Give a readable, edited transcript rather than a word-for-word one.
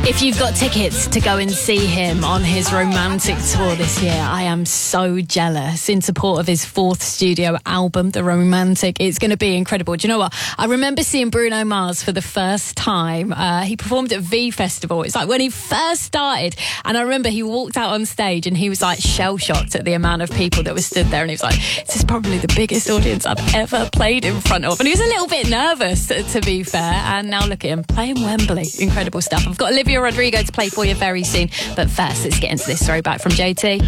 If you've got tickets to go and see him on his romantic tour this year, I am so jealous. In support of his fourth studio album, The Romantic, it's going to be incredible. Do you know what? I remember seeing Bruno Mars for the first time. He performed at V Festival. It's like when he first started. And I remember he walked out on stage and he was like shell-shocked at the amount of people that were stood there. And he was like, this is probably the biggest audience I've ever played in front of. And he was a little bit nervous, to be fair. And now look at him playing Wembley. Incredible stuff. I've got Olivia Rodrigo to play for you very soon. But first, let's get into this throwback from JT.